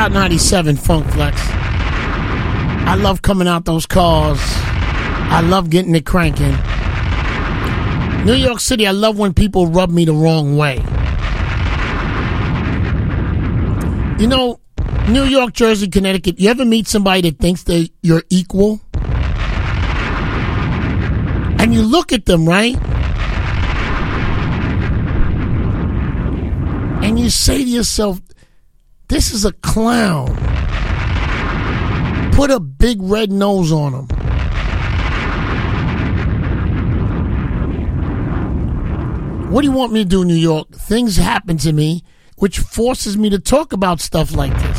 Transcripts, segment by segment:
out 97 Funk Flex. I love coming out those cars. I love getting it cranking. New York City, I love when people rub me the wrong way. You know, New York, Jersey, Connecticut, you ever meet somebody that thinks that you're equal? And you look at them, right? And you say to yourself, this is a clown. Put a big red nose on him. What do you want me to do, New York? Things happen to me which forces me to talk about stuff like this.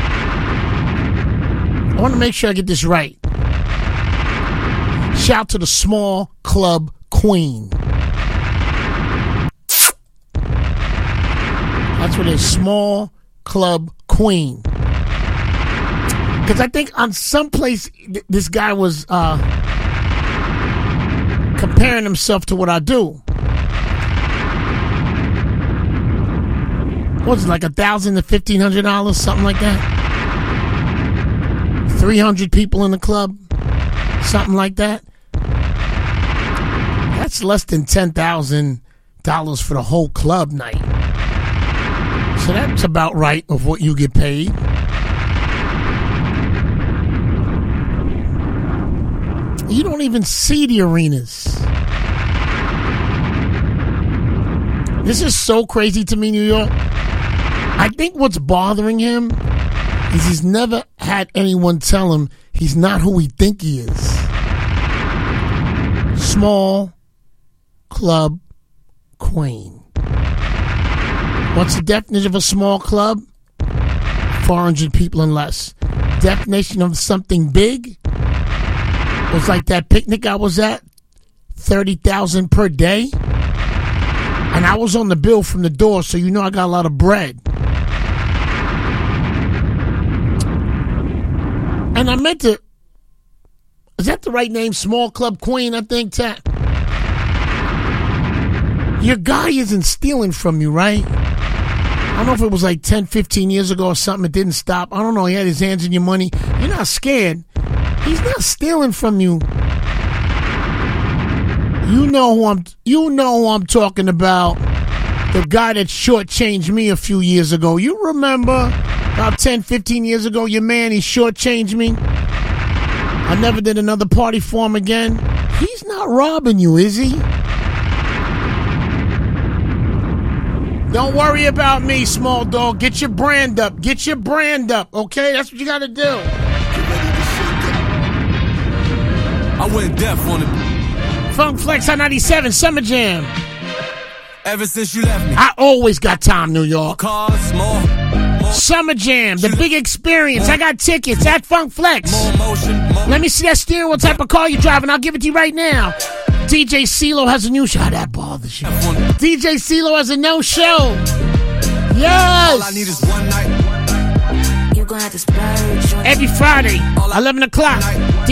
I want to make sure I get this right. Shout to the small club queen. That's what it is, small club queen. Because I think on some place this guy was comparing himself to what I do. What's it, like $1,000 to $1,500, something like that? 300 people in the club, something like that. That's less than $10,000 for the whole club night. So that's about right of what you get paid. You don't even see the arenas. This is so crazy to me, New York. I think what's bothering him is he's never had anyone tell him he's not who he think he is. Small club queen. What's the definition of a small club? 400 people and less. Definition of something big was like that picnic I was at, 30,000 per day. And I was on the bill from the door, so you know I got a lot of bread. And I meant to, is that the right name? Small Club Queen, I think. Your guy isn't stealing from you, right? I don't know if it was like 10, 15 years ago or something. It didn't stop. I don't know. He had his hands in your money. You're not scared. He's not stealing from you. You know who I'm talking about. The guy that shortchanged me a few years ago. You remember about 10, 15 years ago, your man, he shortchanged me. I never did another party for him again. He's not robbing you, is he? Don't worry about me, small dog. Get your brand up. Get your brand up, okay? That's what you got to do. I went deaf on it. Funk Flex on 97, Summer Jam. Ever since you left me, I always got time, New York. cars, more Summer Jam, the big experience. I got tickets at Funk Flex. motion, more. Let me see that steering. What type of car you driving? I'll give it to you right now. DJ CeeLo has a new show. How that bothers you. DJ CeeLo has a no show. All Yes. I need is one night. You gon' have to splurge on Every Friday, 11 o'clock.